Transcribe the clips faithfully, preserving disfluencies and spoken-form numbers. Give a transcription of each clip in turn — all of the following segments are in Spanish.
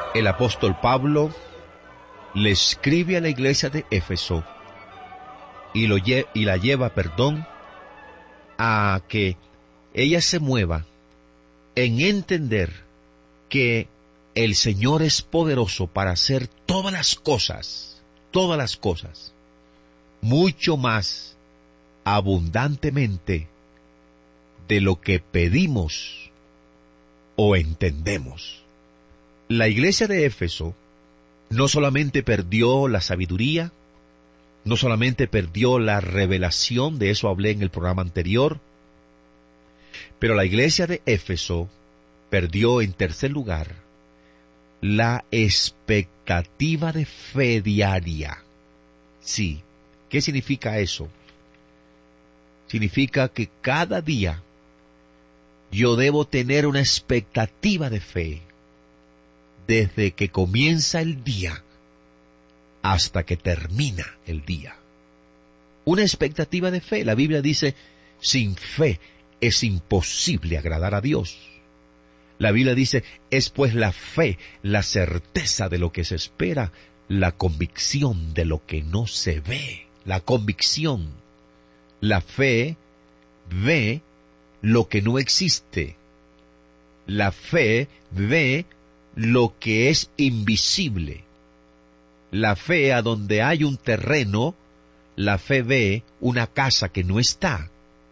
el apóstol Pablo le escribe a la iglesia de Éfeso y, lo lle- y la lleva, perdón, a que ella se mueva en entender que el Señor es poderoso para hacer todas las cosas, todas las cosas, mucho más abundantemente de lo que pedimos o entendemos. La iglesia de Éfeso no solamente perdió la sabiduría, no solamente perdió la revelación, de eso hablé en el programa anterior, pero la iglesia de Éfeso perdió en tercer lugar la expectativa de fe diaria. Sí, ¿qué significa eso? Significa que cada día yo debo tener una expectativa de fe desde que comienza el día hasta que termina el día. Una expectativa de fe. La Biblia dice, sin fe es imposible agradar a Dios. La Biblia dice, es pues la fe, la certeza de lo que se espera, la convicción de lo que no se ve. La convicción. La fe ve lo que no existe. La fe ve lo que es invisible. La fe, a donde hay un terreno, la fe ve una casa que no está.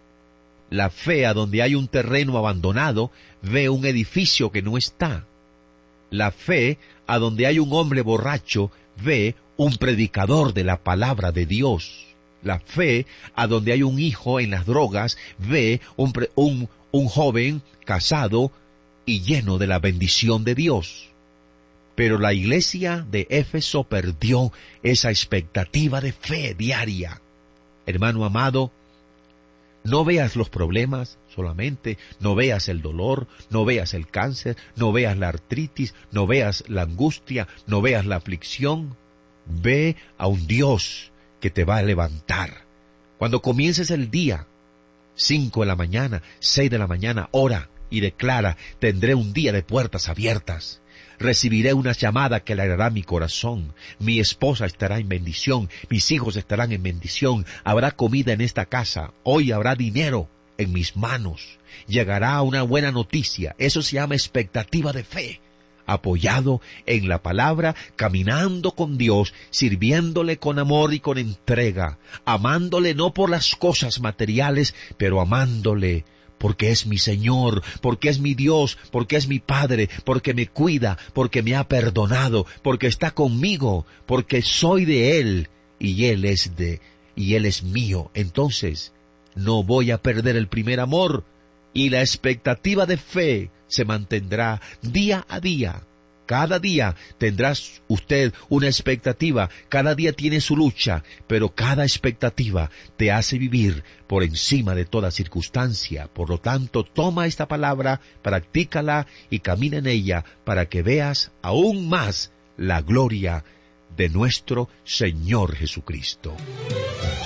La fe, a donde hay un terreno abandonado, ve un edificio que no está. La fe, a donde hay un hombre borracho, ve un predicador de la palabra de Dios. La fe, a donde hay un hijo en las drogas, ve un, pre- un, un joven casado y lleno de la bendición de Dios. Pero la iglesia de Éfeso perdió esa expectativa de fe diaria. Hermano amado, no veas los problemas solamente, no veas el dolor, no veas el cáncer, no veas la artritis, no veas la angustia, no veas la aflicción. Ve a un Dios que te va a levantar. Cuando comiences el día, cinco de la mañana, seis de la mañana, ora y declara, tendré un día de puertas abiertas. Recibiré una llamada que alegrará mi corazón. Mi esposa estará en bendición. Mis hijos estarán en bendición. Habrá comida en esta casa. Hoy habrá dinero en mis manos. Llegará una buena noticia. Eso se llama expectativa de fe. Apoyado en la palabra, caminando con Dios, sirviéndole con amor y con entrega. Amándole no por las cosas materiales, pero amándole porque es mi Señor, porque es mi Dios, porque es mi Padre, porque me cuida, porque me ha perdonado, porque está conmigo, porque soy de Él y Él es de, y Él es mío. Entonces, no voy a perder el primer amor y la expectativa de fe se mantendrá día a día. Cada día tendrás usted una expectativa, cada día tiene su lucha, pero cada expectativa te hace vivir por encima de toda circunstancia. Por lo tanto, toma esta palabra, practícala y camina en ella para que veas aún más la gloria de nuestro Señor Jesucristo.